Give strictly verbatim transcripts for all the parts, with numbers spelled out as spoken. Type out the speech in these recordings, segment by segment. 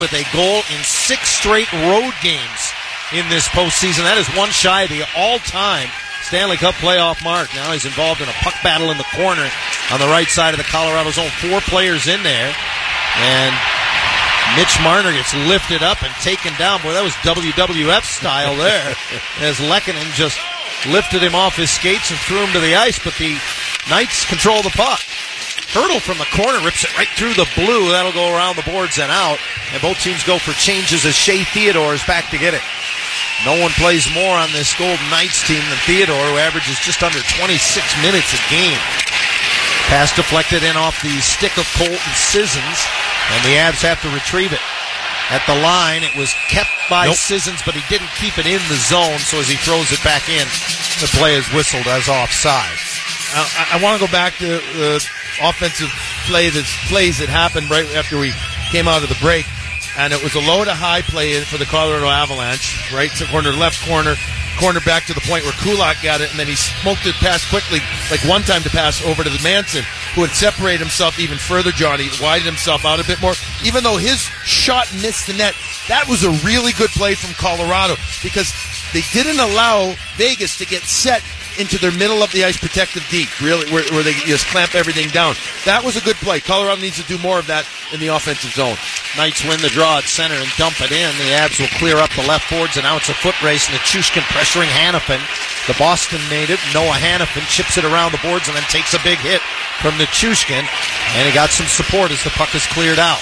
with a goal in six straight road games in this postseason. That is one shy of the all-time Stanley Cup playoff mark. Now he's involved in a puck battle in the corner on the right side of the Colorado zone. Four players in there, and Mitch Marner gets lifted up and taken down. Boy, that was W W F style there, as Lehkonen just lifted him off his skates and threw him to the ice, but the Knights control the puck. Hurdle from the corner, rips it right through the blue. That'll go around the boards and out. And both teams go for changes as Shea Theodore is back to get it. No one plays more on this Golden Knights team than Theodore, who averages just under twenty-six minutes a game. Pass deflected in off the stick of Colton Sissons, and the Avs have to retrieve it. At the line, it was kept by nope. Sissons, but he didn't keep it in the zone, so as he throws it back in, the play is whistled as offside. I, I want to go back to the offensive play that, plays that happened right after we came out of the break, and it was a low to high play for the Colorado Avalanche, right to corner, left corner, corner back to the point where Kulak got it, and then he smoked it past quickly, like one time to pass over to the Manson, who had separated himself even further, Johnny, widened himself out a bit more. Even though his shot missed the net, that was a really good play from Colorado, because they didn't allow Vegas to get set into their middle of the ice protective deep, really, where, where they just clamp everything down. That was a good play. Colorado needs to do more of that in the offensive zone. Knights win the draw at center and dump it in. The Avs will clear up the left boards, and now it's a foot race, and Nichushkin pressuring Hanifin. The Boston native, Noah Hanifin, chips it around the boards and then takes a big hit from Nichushkin, and he got some support as the puck is cleared out.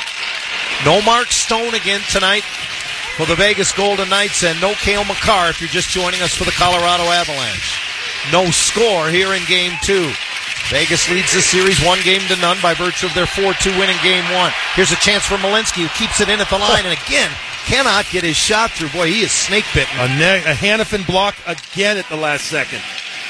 No Mark Stone again tonight for the Vegas Golden Knights, and no Cale Makar if you're just joining us for the Colorado Avalanche. No score here in Game two. Vegas leads the series one game to none by virtue of their four two win in Game one. Here's a chance for Malinsky, who keeps it in at the line, and again, cannot get his shot through. Boy, he is snake-bitten. A, ne- a Hanifin block again at the last second.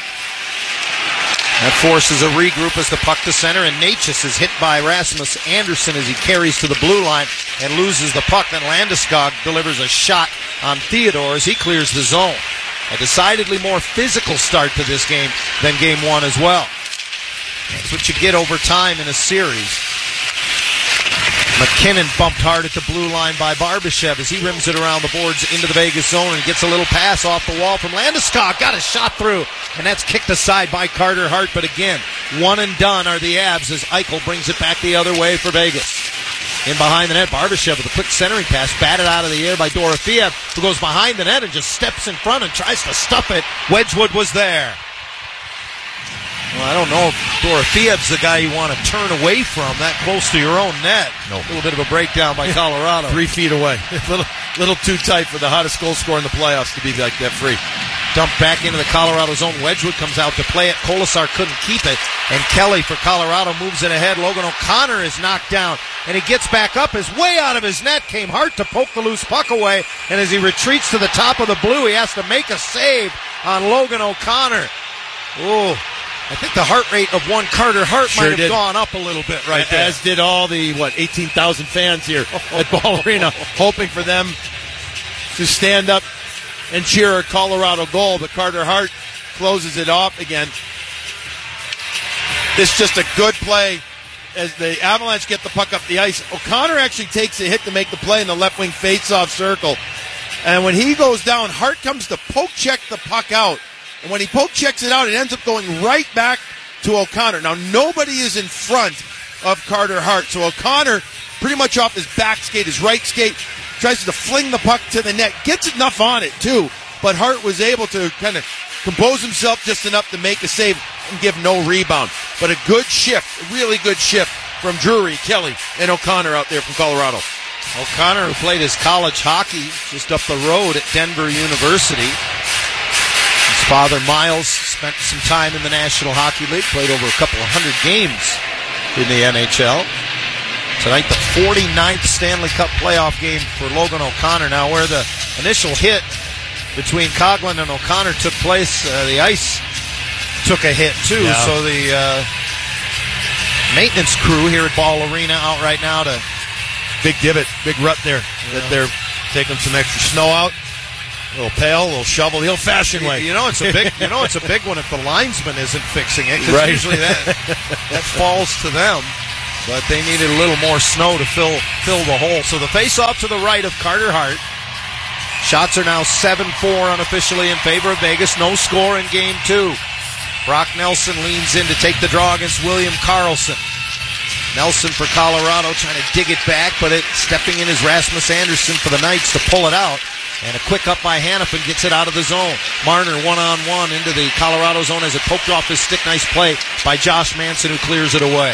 That forces a regroup as the puck to center, and Natchez is hit by Rasmus Anderson as he carries to the blue line and loses the puck. Then Landeskog delivers a shot on Theodore as he clears the zone. A decidedly more physical start to this game than Game one as well. That's what you get over time in a series. McKinnon bumped hard at the blue line by Barbashev as he rims it around the boards into the Vegas zone and gets a little pass off the wall from Landeskog. Got a shot through, and that's kicked aside by Carter Hart. But again, one and done are the Avs as Eichel brings it back the other way for Vegas. In behind the net, Barbashev with a quick centering pass, batted out of the air by Dorofeev, who goes behind the net and just steps in front and tries to stuff it. Wedgwood was there. Well, I don't know if Dorofeev's the guy you want to turn away from that close to your own net. No. A little bit of a breakdown by Colorado. Three feet away. A little, little too tight for the hottest goal scorer in the playoffs to be like that free. Dumped back into the Colorado zone. Wedgwood comes out to play it. Kolasar couldn't keep it. And Kelly for Colorado moves it ahead. Logan O'Connor is knocked down. And he gets back up as way out of his net. Came hard to poke the loose puck away. And as he retreats to the top of the blue, he has to make a save on Logan O'Connor. Ooh. I think the heart rate of one Carter Hart sure might have did. gone up a little bit right there. As did all the, what, eighteen thousand fans here at Ball Arena, hoping for them to stand up and cheer a Colorado goal, but Carter Hart closes it off again. This is just a good play as the Avalanche get the puck up the ice. O'Connor actually takes a hit to make the play in the left wing face-off circle. And when he goes down, Hart comes to poke check the puck out. And when he poke checks it out, it ends up going right back to O'Connor. Now, nobody is in front of Carter Hart. So O'Connor, pretty much off his back skate, his right skate, tries to fling the puck to the net. Gets enough on it, too. But Hart was able to kind of compose himself just enough to make a save and give no rebound. But a good shift, a really good shift from Drury, Kelly, and O'Connor out there from Colorado. O'Connor, who played his college hockey just up the road at Denver University. His father, Miles, spent some time in the National Hockey League, played over a couple of hundred games in the N H L. Tonight, the forty-ninth Stanley Cup playoff game for Logan O'Connor. Now, where the initial hit between Coghlan and O'Connor took place, uh, the ice took a hit, too. Yeah. So the uh, maintenance crew here at Ball Arena out right now to... Big divot, big rut there. Yeah. That they're taking some extra snow out. A little pail, a little shovel, the old-fashioned way. You know it's a big. You know it's a big one if the linesman isn't fixing it. Because right. usually that that falls to them. but they needed a little more snow to fill fill the hole. So the face-off to the right of Carter Hart. Shots are now seven four unofficially in favor of Vegas. No score in game two. Brock Nelson leans in to take the draw against William Karlsson. Nelson for Colorado trying to dig it back, but it stepping in is Rasmus Andersson for the Knights to pull it out. And a quick up by Hannafin gets it out of the zone. Marner one-on-one into the Colorado zone as it poked off his stick. Nice play by Josh Manson, who clears it away.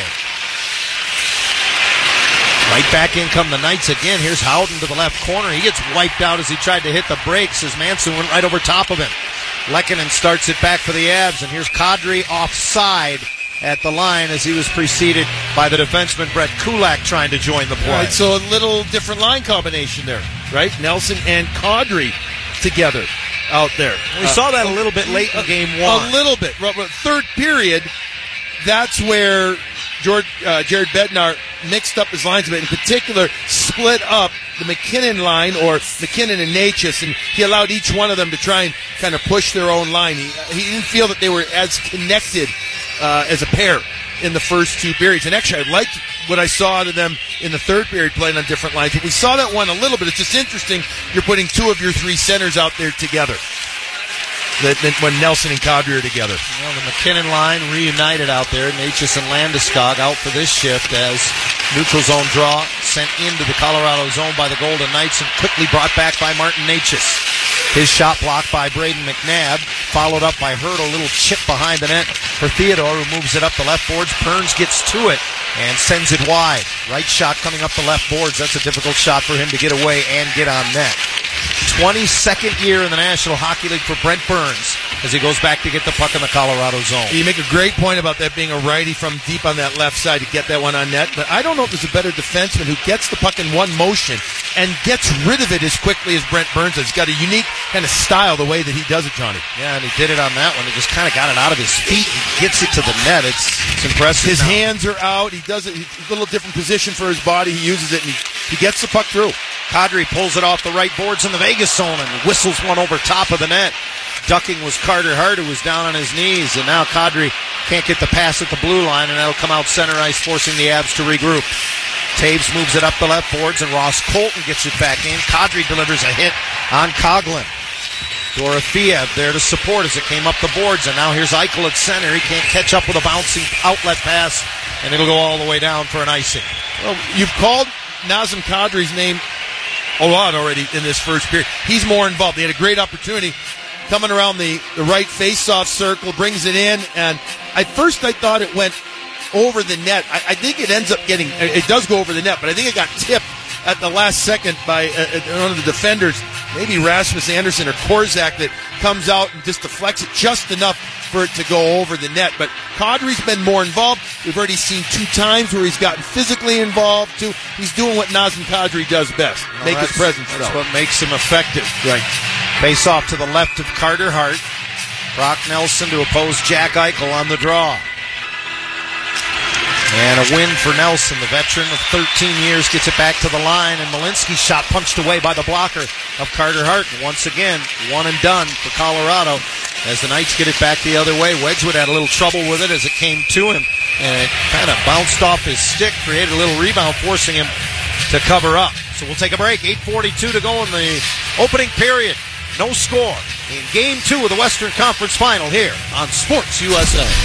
Right back in come the Knights again. Here's Howden to the left corner. He gets wiped out as he tried to hit the brakes as Manson went right over top of him. Lehkonen starts it back for the Avs, and here's Kadri offside at the line as he was preceded by the defenseman Brett Kulak trying to join the play. Right, so a little different line combination there, right? Nelson and Kadri together out there. We uh, saw that a little bit late in game one. A little bit. Third period, that's where George, uh, Jared Bednar mixed up his lines a bit. In particular, split up the McKinnon line, or McKinnon and Necas, and he allowed each one of them to try and kind of push their own line. He, he didn't feel that they were as connected uh, as a pair in the first two periods. And actually, I liked what I saw out of them in the third period playing on different lines. But we saw that one a little bit. It's just interesting you're putting two of your three centers out there together. That, that when Nelson and Kadri are together. Well, the McKinnon line reunited out there. Necas and Landeskog out for this shift as neutral zone draw sent into the Colorado zone by the Golden Knights and quickly brought back by Martin Necas. His shot blocked by Braden McNabb, followed up by Hurdle. A little chip behind the net for Theodore, who moves it up the left boards. Burns gets to it and sends it wide. Right shot coming up the left boards. That's a difficult shot for him to get away and get on net. twenty-second year in the National Hockey League for Brent Burns as he goes back to get the puck in the Colorado zone. You make a great point about that being a righty from deep on that left side to get that one on net, but I don't know if there's a better defenseman who gets the puck in one motion and gets rid of it as quickly as Brent Burns does. He's got a unique kind of style the way that he does it, Johnny. Yeah, and he did it on that one. He just kind of got it out of his feet and gets it to the net. It's, it's impressive. His now. hands are out. He does it. He's a little different position for his body. He uses it, and he, he gets the puck through. Kadri pulls it off the right boards in the Vegas zone and whistles one over top of the net. Ducking was Carter Hart, who was down on his knees, and now Kadri can't get the pass at the blue line, and that'll come out center ice, forcing the Avs to regroup. Taves moves it up the left boards, and Ross Colton gets it back in. Kadri delivers a hit on Coghlan. Dorofeev there to support as it came up the boards, and now here's Eichel at center. He can't catch up with a bouncing outlet pass, and it'll go all the way down for an icing. Well, you've called Nazem Kadri's name a lot already in this first period. He's more involved. They had a great opportunity coming around the, the right face-off circle, brings it in, and at first I thought it went over the net. I, I think it ends up getting, it does go over the net, but I think it got tipped at the last second by uh, one of the defenders, maybe Rasmus Andersson or Korzak, that comes out and just deflects it just enough for it to go over the net. But Kadri's been more involved. We've already seen two times where he's gotten physically involved too. He's doing what Nazem Kadri does best, well, make his presence felt. That's what makes him effective. Right. Face off to the left of Carter Hart. Brock Nelson to oppose Jack Eichel on the draw. And a win for Nelson, the veteran of thirteen years, gets it back to the line, and Malinsky's shot punched away by the blocker of Carter Hart. And once again, one and done for Colorado as the Knights get it back the other way. Wedgwood had a little trouble with it as it came to him, and it kind of bounced off his stick, created a little rebound, forcing him to cover up. So we'll take a break. eight forty-two to go in the opening period. No score in Game two of the Western Conference Final here on Sports U S A.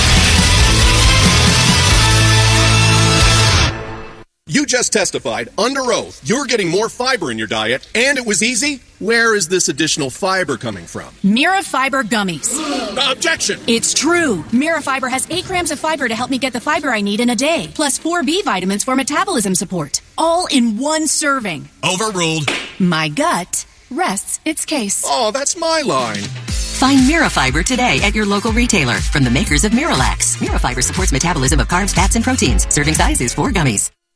You just testified under oath you're getting more fiber in your diet, and it was easy? Where is this additional fiber coming from? Mira Fiber Gummies. Objection! It's true. Mira Fiber has eight grams of fiber to help me get the fiber I need in a day, plus four B vitamins for metabolism support. All in one serving. Overruled. My gut rests its case. Oh, that's my line. Find Mira Fiber today at your local retailer from the makers of Miralax. Mira Fiber supports metabolism of carbs, fats, and proteins. Serving size is four gummies.